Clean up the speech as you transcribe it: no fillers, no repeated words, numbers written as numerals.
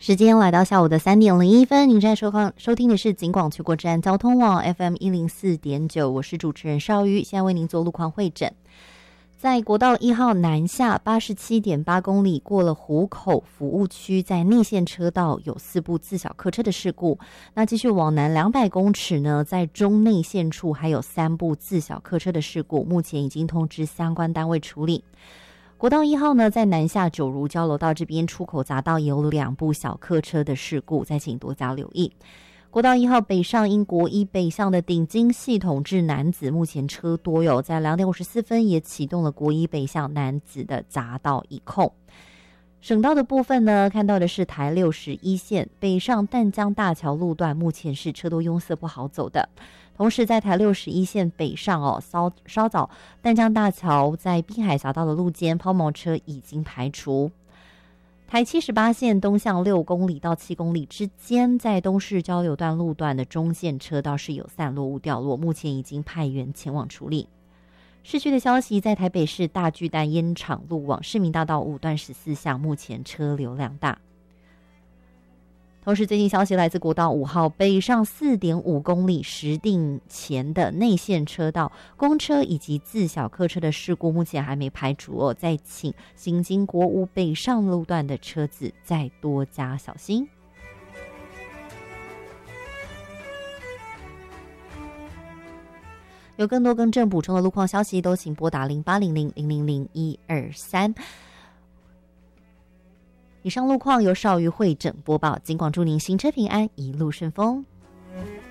时间来到下午的3:01，您正在收听的是警广全国治安交通网 FM104.9， 我是主持人邵瑜，现在为您做路况会诊。在国道1号南下 87.8 公里过了湖口服务区，在内线车道有4部自小客车的事故。那继续往南200公尺呢，在中内线处还有3部自小客车的事故，目前已经通知相关单位处理。国道1号呢，在南下九如交流道这边出口匝道也有2部小客车的事故，再请多加留意。国道1号北上因国一北向的顶金系统至南子，目前车多有，在2点54分也启动了国一北向南子的匝道一控。省道的部分呢，看到的是台61线北上淡江大桥路段，目前是车多拥塞不好走的。同时在台61线北上稍早淡江大桥在滨海匝道的路肩抛锚车已经排除。台78线东向6公里到7公里之间，在东势交流段路段的中线车道是有散落物掉落，目前已经派员前往处理。市区的消息，在台北市大巨蛋烟厂路往市民大道5段14巷，目前车流量大。同时最近消息来自国道5号北上 4.5 公里石碇前的内线车道，公车以及自小客车的事故目前还没排除哦，再请行经国5北上路段的车子再多加小心。有更多更正补充的路况消息，都请拨打0800000123。以上路况由邵瑜会诊播报，尽管祝您行车平安，一路顺风。